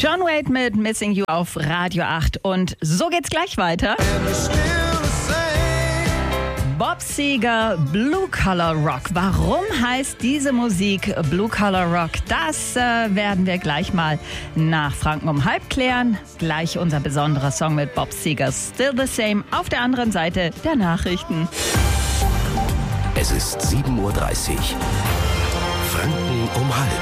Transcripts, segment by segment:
John Wade mit Missing You auf Radio 8 und so geht's gleich weiter. Bob Seger, Blue Collar Rock. Warum heißt diese Musik Blue Collar Rock? Das werden wir gleich mal nach Franken um halb klären. Gleich unser besonderer Song mit Bob Seger, Still the Same, auf der anderen Seite der Nachrichten. Es ist 7:30 Uhr. Franken um halb.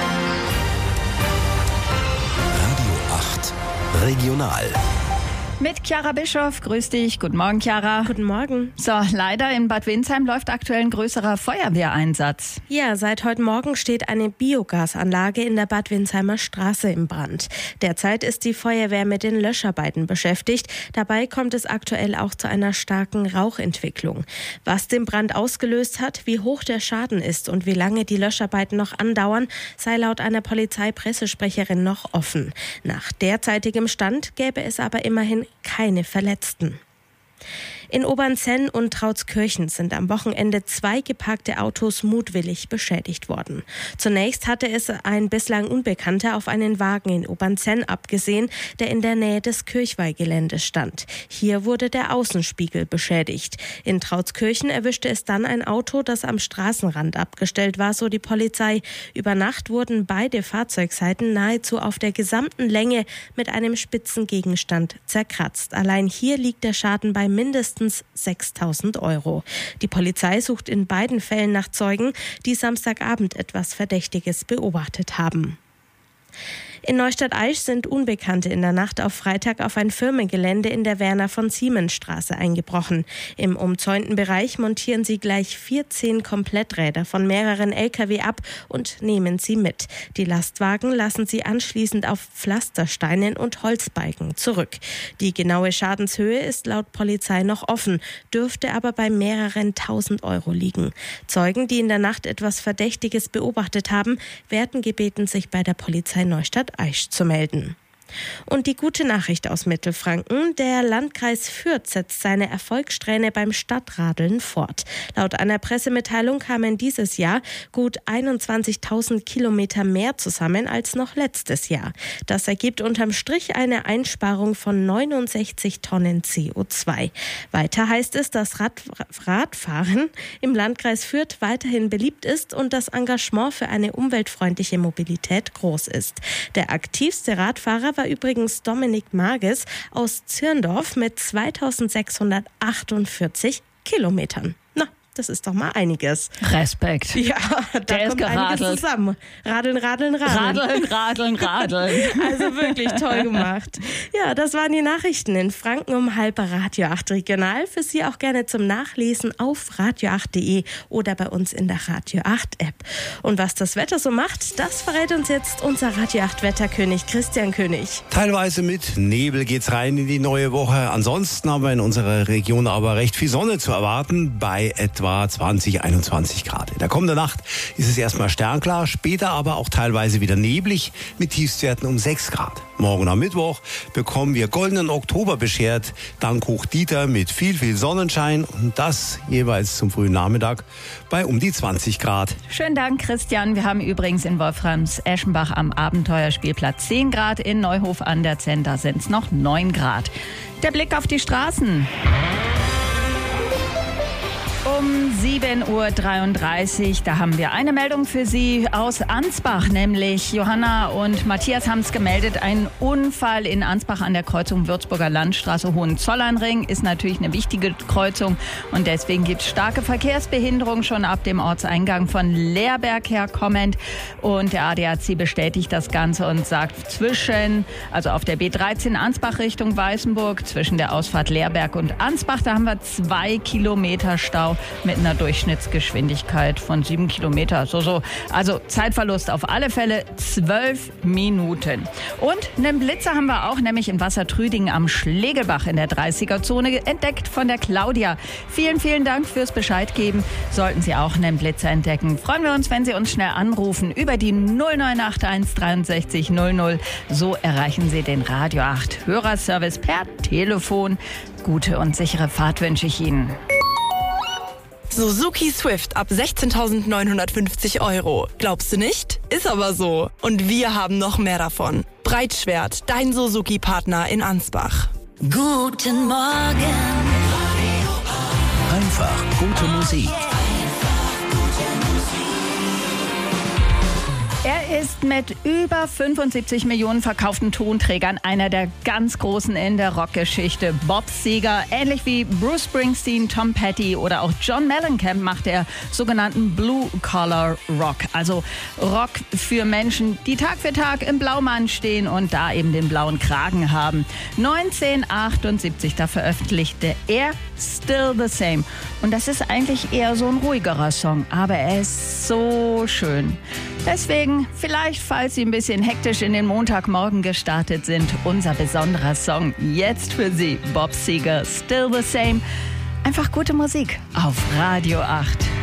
Radio 8 Regional. Mit Chiara Bischof. Grüß dich. Guten Morgen, Chiara. Guten Morgen. So, leider in Bad Windsheim läuft aktuell ein größerer Feuerwehreinsatz. Ja, seit heute Morgen steht eine Biogasanlage in der Bad Windsheimer Straße im Brand. Derzeit ist die Feuerwehr mit den Löscharbeiten beschäftigt. Dabei kommt es aktuell auch zu einer starken Rauchentwicklung. Was den Brand ausgelöst hat, wie hoch der Schaden ist und wie lange die Löscharbeiten noch andauern, sei laut einer Polizeipressesprecherin noch offen. Nach derzeitigem Stand gäbe es aber immerhin keine Verletzten. In Obernsenn und Trautskirchen sind am Wochenende 2 geparkte Autos mutwillig beschädigt worden. Zunächst hatte es ein bislang Unbekannter auf einen Wagen in Obernsenn abgesehen, der in der Nähe des Kirchweihgeländes stand. Hier wurde der Außenspiegel beschädigt. In Trautskirchen erwischte es dann ein Auto, das am Straßenrand abgestellt war, so die Polizei. Über Nacht wurden beide Fahrzeugseiten nahezu auf der gesamten Länge mit einem spitzen Gegenstand zerkratzt. Allein hier liegt der Schaden bei mindestens 6.000 €. Die Polizei sucht in beiden Fällen nach Zeugen, die Samstagabend etwas Verdächtiges beobachtet haben. In Neustadt-Aisch sind Unbekannte in der Nacht auf Freitag auf ein Firmengelände in der Werner-von-Siemens-Straße eingebrochen. Im umzäunten Bereich montieren sie gleich 14 Kompletträder von mehreren Lkw ab und nehmen sie mit. Die Lastwagen lassen sie anschließend auf Pflastersteinen und Holzbalken zurück. Die genaue Schadenshöhe ist laut Polizei noch offen, dürfte aber bei mehreren tausend Euro liegen. Zeugen, die in der Nacht etwas Verdächtiges beobachtet haben, werden gebeten, sich bei der Polizei Neustadt-Aisch zu melden. Und die gute Nachricht aus Mittelfranken: Der Landkreis Fürth setzt seine Erfolgssträhne beim Stadtradeln fort. Laut einer Pressemitteilung kamen dieses Jahr gut 21.000 Kilometer mehr zusammen als noch letztes Jahr. Das ergibt unterm Strich eine Einsparung von 69 Tonnen CO2. Weiter heißt es, dass Radfahren im Landkreis Fürth weiterhin beliebt ist und das Engagement für eine umweltfreundliche Mobilität groß ist. Der aktivste Radfahrer war übrigens Dominik Marges aus Zirndorf mit 2648 Kilometern. Na, das ist doch mal einiges. Respekt. Ja, da Der kommt ist geradelt. einiges zusammen. Radeln. Radeln. Also wirklich toll gemacht. Ja, das waren die Nachrichten in Franken um halb, Radio 8 Regional. Für Sie auch gerne zum Nachlesen auf radio8.de oder bei uns in der Radio 8 App. Und was das Wetter so macht, das verrät uns jetzt unser Radio 8 Wetterkönig Christian König. Teilweise mit Nebel geht's rein in die neue Woche. Ansonsten haben wir in unserer Region aber recht viel Sonne zu erwarten bei etwa 20, 21 Grad. In der kommenden Nacht ist es erstmal sternklar, später aber auch teilweise wieder neblig mit Tiefstwerten um 6 Grad. Morgen am Mittwoch bekommen wir goldenen Oktober beschert, dank Hochdieter mit viel Sonnenschein und das jeweils zum frühen Nachmittag bei um die 20 Grad. Schönen Dank, Christian. Wir haben übrigens in Wolframs-Eschenbach am Abenteuerspielplatz 10 Grad, in Neuhof an der Zenta sind es noch 9 Grad. Der Blick auf die Straßen. Um 7:33 Uhr, da haben wir eine Meldung für Sie aus Ansbach, nämlich Johanna und Matthias haben es gemeldet. Ein Unfall in Ansbach an der Kreuzung Würzburger Landstraße Hohenzollernring ist natürlich eine wichtige Kreuzung und deswegen gibt es starke Verkehrsbehinderung schon ab dem Ortseingang von Leerberg her kommend. Und der ADAC bestätigt das Ganze und sagt also auf der B13 Ansbach Richtung Weißenburg, zwischen der Ausfahrt Leerberg und Ansbach, da haben wir 2 Kilometer Stau mit einer Durchschnittsgeschwindigkeit von 7 Kilometer. Also Zeitverlust auf alle Fälle 12 Minuten. Und einen Blitzer haben wir auch, nämlich in Wassertrüdingen am Schlegelbach in der 30er-Zone entdeckt von der Claudia. Vielen Dank fürs Bescheid geben. Sollten Sie auch einen Blitzer entdecken, freuen wir uns, wenn Sie uns schnell anrufen über die 0981 63 00. So erreichen Sie den Radio 8 Hörerservice per Telefon. Gute und sichere Fahrt wünsche ich Ihnen. Suzuki Swift ab 16.950 €. Glaubst du nicht? Ist aber so. Und wir haben noch mehr davon. Breitschwert, dein Suzuki-Partner in Ansbach. Guten Morgen. Einfach gute Musik. Er ist mit über 75 Millionen verkauften Tonträgern einer der ganz Großen in der Rockgeschichte. Bob Seger, ähnlich wie Bruce Springsteen, Tom Petty oder auch John Mellencamp, macht er sogenannten Blue-Collar-Rock. Also Rock für Menschen, die Tag für Tag im Blaumann stehen und da eben den blauen Kragen haben. 1978, da veröffentlichte er Still the Same. Und das ist eigentlich eher so ein ruhigerer Song, aber er ist so schön. Deswegen, vielleicht, falls Sie ein bisschen hektisch in den Montagmorgen gestartet sind, unser besonderer Song jetzt für Sie. Bob Seger, Still the Same. Einfach gute Musik auf Radio 8.